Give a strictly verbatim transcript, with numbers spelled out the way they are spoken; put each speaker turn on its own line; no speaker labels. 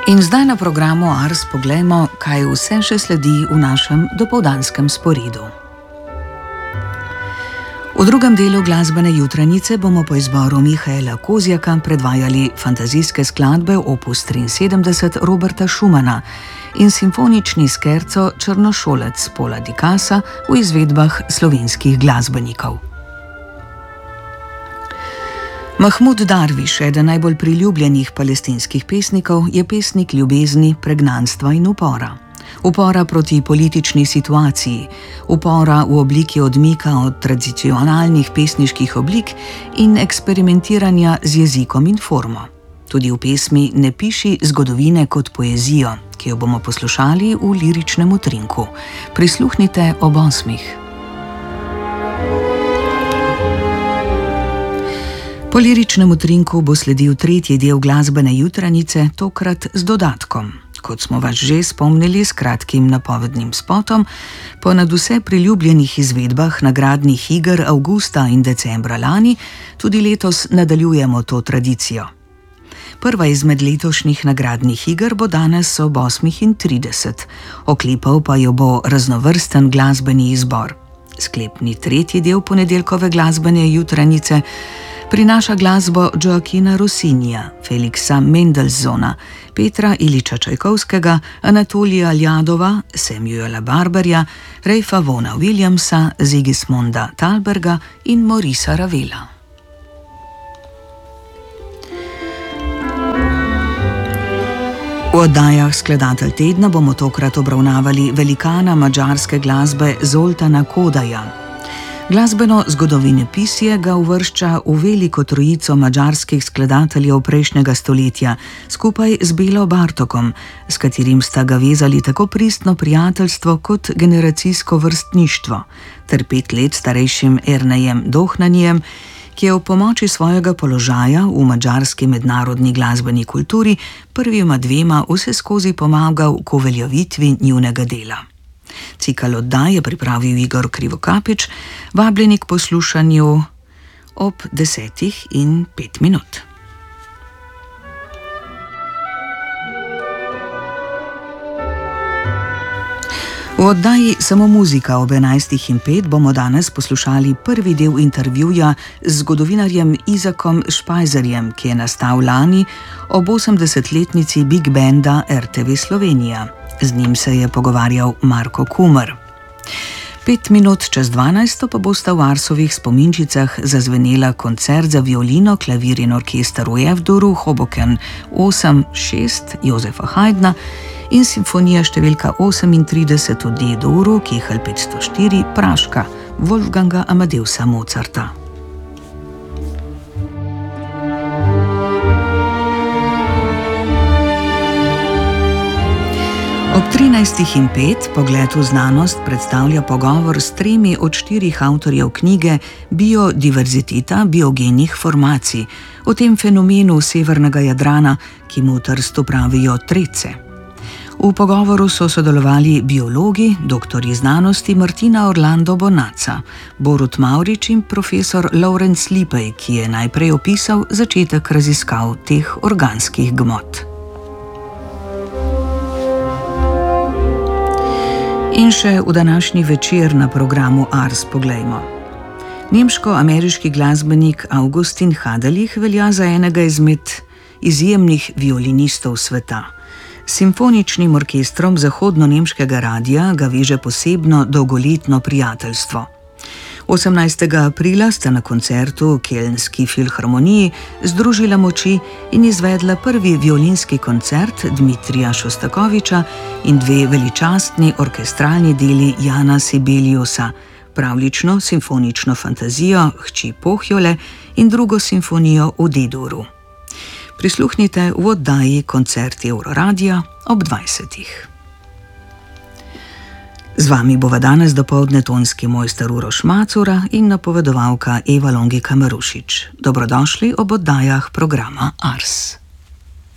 In zdaj na programu Ars poglejmo, kaj vse še sledi v našem dopoldanskem sporedu. V drugem delu glasbene jutranice bomo po izboru Mihaela Kozjaka predvajali fantazijske skladbe opus triinsedemdeset Roberta Schumana in simfonični skerco Črnošolec Paula Dicasa v izvedbah slovenskih glasbenikov. Mahmud Darviš, eden najbolj priljubljenih palestinskih pesnikov, je pesnik ljubezni, pregnanstva in upora. Upora proti politični situaciji, upora v obliki odmika od tradicionalnih pesniških oblik in eksperimentiranja z jezikom in formo. Tudi v pesmi Ne piši zgodovine kot poezijo, ki jo bomo poslušali v liričnem utrinku. Prisluhnite ob osmih. Po liričnem utrinku bo sledil tretji del glasbene jutranice, tokrat z dodatkom. Kot smo vas že spomnili s kratkim napovednim spotom, po nadvse priljubljenih izvedbah nagradnih iger avgusta in decembra lani, tudi letos nadaljujemo to tradicijo. Prva izmed letošnjih nagradnih iger bo danes ob osmih trideset, oklepal pa jo bo raznovrsten glasbeni izbor. Sklepni tretji del ponedeljkove glasbene jutranice prinaša glasbo Gioachina Rossinija, Feliksa Mendelssohna, Petra Iliča Čajkovskega, Anatolija Ljadova, Samuela Barberja, Ralpha Vaughna Williamsa, Sigismunda Thalberga in Maurica Ravela. V oddajah Skladatelj tedna bomo tokrat obravnavali velikana madžarske glasbe Zoltana Kodaja. Glasbeno zgodovinepisje ga uvršča v veliko trojico madžarskih skladateljev prejšnjega stoletja, skupaj z Belo Bartokom, s katerim sta ga vezali tako pristno prijateljstvo kot generacijsko vrstništvo, ter pet let starejšim Ernejem Dohnanjem, ki je v pomoči svojega položaja v madžarski mednarodni glasbeni kulturi prvima dvema vseskozi pomagal k uveljavitvi njunega dela. Cikel oddaj je pripravil Igor Krivokapič, vabljeni k poslušanju ob desetih in pet minut. V oddaji Samo muzika ob enajstih in pet bomo danes poslušali prvi del intervjuja z zgodovinarjem Izakom Špajzerjem, ki je nastal lani ob osemdesetletnici Big Banda R T V Slovenija. Z njim se je pogovarjal Marko Kumer. Pet minut čez dvanajsto pa bosta v Arsovih spominčicah zazvenela koncert za violino, klavir in orkester v F-duru Hoboken osem šest Jozefa Haydna in simfonija številka osemintrideset v D-duru Kehl petsto štiri Praška Wolfganga Amadeusa Mozarta. Ob trinajstih in pet Pogled v znanost predstavlja pogovor s tremi od štirih avtorjev knjige Biodiverziteta biogenih formacij, o tem fenomenu severnega Jadrana, ki mu v Trstu pravijo trece. V pogovoru so sodelovali biologi, doktorji znanosti Martina Orlando Bonaca, Borut Mavrič in profesor Lorenz Lipej, ki je najprej opisal začetek raziskav teh organskih gmot. In še v današnji večer na programu Ars poglejmo. Nemško-ameriški glasbenik Augustin Hadelich velja za enega izmed izjemnih violinistov sveta. S simfoničnim orkestrom zahodno-nemškega radia ga veže posebno dolgoletno prijateljstvo. osemnajstega aprila sta na koncertu v Kelnski filharmoniji združila moči in izvedla prvi violinski koncert Dmitrija Šostakoviča in dve veličastni orkestralni deli Jana Sibeliusa, pravljično simfonično fantazijo Hči Pohjole in drugo simfonijo v D-duru. Prisluhnite v oddaji Koncerti Euroradia ob dvajsetih. Z vami bova danes dopoldne tonski mojster Uroš Macura in napovedovalka Eva Longika Marušič. Dobrodošli ob oddajah programa Ars.